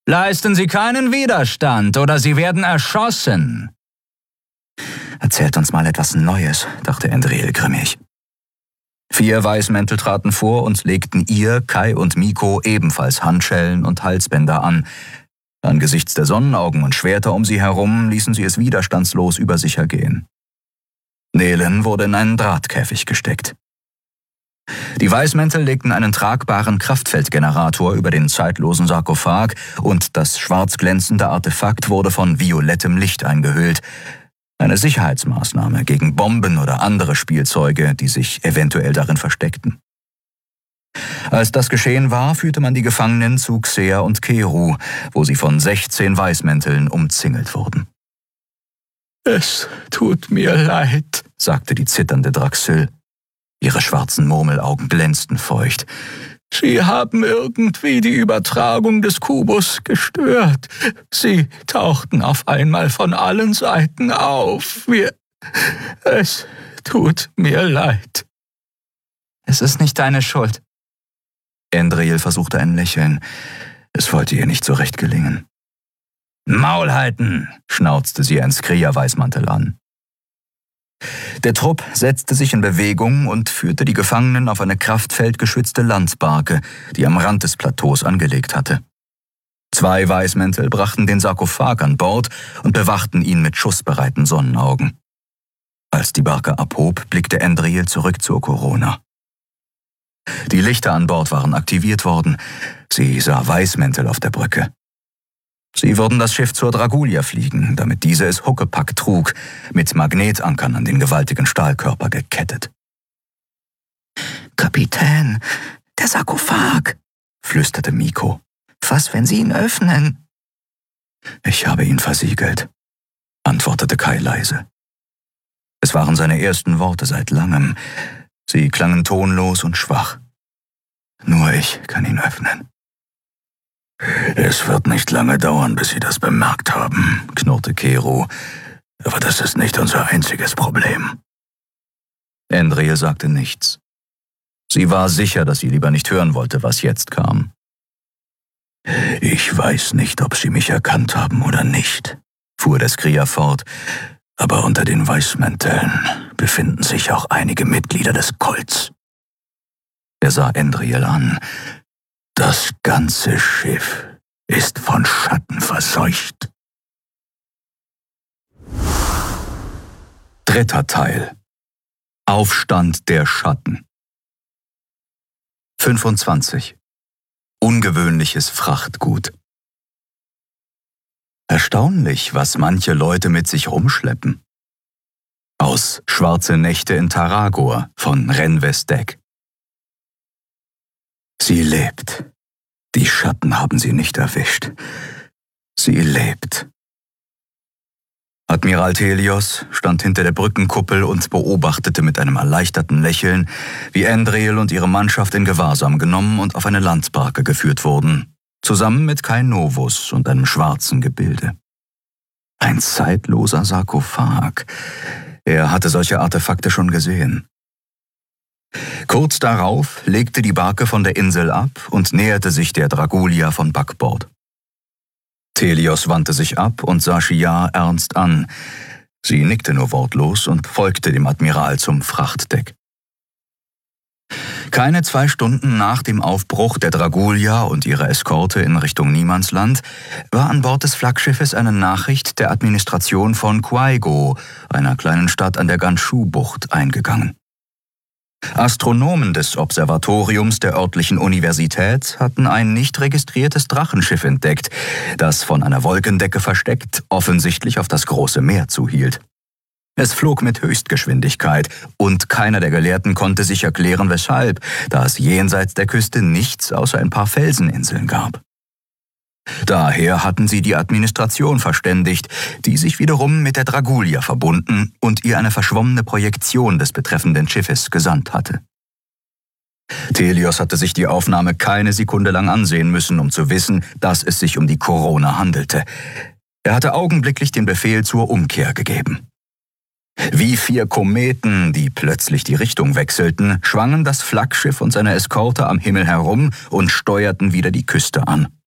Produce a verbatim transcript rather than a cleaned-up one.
Leisten Sie keinen Widerstand, oder Sie werden erschossen. Erzählt uns mal etwas Neues, dachte Andriel grimmig. Vier Weißmäntel traten vor und legten ihr, Kai und Mikko ebenfalls Handschellen und Halsbänder an. Angesichts der Sonnenaugen und Schwerter um sie herum ließen sie es widerstandslos über sich ergehen. Nelen wurde in einen Drahtkäfig gesteckt. Die Weißmäntel legten einen tragbaren Kraftfeldgenerator über den zeitlosen Sarkophag und das schwarz glänzende Artefakt wurde von violettem Licht eingehüllt. Eine Sicherheitsmaßnahme gegen Bomben oder andere Spielzeuge, die sich eventuell darin versteckten. Als das geschehen war, führte man die Gefangenen zu Xea und Keru, wo sie von sechzehn Weißmänteln umzingelt wurden. »Es tut mir leid«, sagte die zitternde Draxil. Ihre schwarzen Murmelaugen glänzten feucht. »Sie haben irgendwie die Übertragung des Kubus gestört. Sie tauchten auf einmal von allen Seiten auf. Wir... Es tut mir leid.« »Es ist nicht deine Schuld.« Andriel versuchte ein Lächeln. Es wollte ihr nicht so recht gelingen. »Maul halten«, schnauzte sie ein Skria-Weißmantel an. Der Trupp setzte sich in Bewegung und führte die Gefangenen auf eine kraftfeldgeschützte Landbarke, die am Rand des Plateaus angelegt hatte. Zwei Weißmäntel brachten den Sarkophag an Bord und bewachten ihn mit schussbereiten Sonnenaugen. Als die Barke abhob, blickte Andriel zurück zur Corona. Die Lichter an Bord waren aktiviert worden. Sie sah Weißmäntel auf der Brücke. Sie würden das Schiff zur Dragulia fliegen, damit diese es Huckepack trug, mit Magnetankern an den gewaltigen Stahlkörper gekettet. »Kapitän, der Sarkophag«, flüsterte Mikko. »Was, wenn Sie ihn öffnen?« »Ich habe ihn versiegelt«, antwortete Kai leise. Es waren seine ersten Worte seit langem. Sie klangen tonlos und schwach. »Nur ich kann ihn öffnen.« »Es wird nicht lange dauern, bis Sie das bemerkt haben«, knurrte Keru. »Aber das ist nicht unser einziges Problem.« Andriel sagte nichts. Sie war sicher, dass sie lieber nicht hören wollte, was jetzt kam. »Ich weiß nicht, ob Sie mich erkannt haben oder nicht«, fuhr der Skria fort, »aber unter den Weißmänteln befinden sich auch einige Mitglieder des Kults.« Er sah Andriel an. »Das ganze Schiff ist von Schatten verseucht.« Dritter Teil. Aufstand der Schatten. fünfundzwanzig. Ungewöhnliches Frachtgut. Erstaunlich, was manche Leute mit sich rumschleppen. Aus Schwarze Nächte in Taragor von Renvestek. Sie lebt. Die Schatten haben sie nicht erwischt. Sie lebt. Admiral Thelios stand hinter der Brückenkuppel und beobachtete mit einem erleichterten Lächeln, wie Andriel und ihre Mannschaft in Gewahrsam genommen und auf eine Landbarke geführt wurden, zusammen mit Kai Novus und einem schwarzen Gebilde. Ein zeitloser Sarkophag. Er hatte solche Artefakte schon gesehen. Kurz darauf legte die Barke von der Insel ab und näherte sich der Dragulia von Backbord. Thelios wandte sich ab und sah Shiar ernst an. Sie nickte nur wortlos und folgte dem Admiral zum Frachtdeck. Keine zwei Stunden nach dem Aufbruch der Dragulia und ihrer Eskorte in Richtung Niemandsland war an Bord des Flaggschiffes eine Nachricht der Administration von Quaigo, einer kleinen Stadt an der Ganshu-Bucht, eingegangen. Astronomen des Observatoriums der örtlichen Universität hatten ein nicht registriertes Drachenschiff entdeckt, das von einer Wolkendecke versteckt offensichtlich auf das große Meer zuhielt. Es flog mit Höchstgeschwindigkeit und keiner der Gelehrten konnte sich erklären, weshalb, da es jenseits der Küste nichts außer ein paar Felseninseln gab. Daher hatten sie die Administration verständigt, die sich wiederum mit der Dragulia verbunden und ihr eine verschwommene Projektion des betreffenden Schiffes gesandt hatte. Thelios hatte sich die Aufnahme keine Sekunde lang ansehen müssen, um zu wissen, dass es sich um die Corona handelte. Er hatte augenblicklich den Befehl zur Umkehr gegeben. Wie vier Kometen, die plötzlich die Richtung wechselten, schwangen das Flaggschiff und seine Eskorte am Himmel herum und steuerten wieder die Küste an.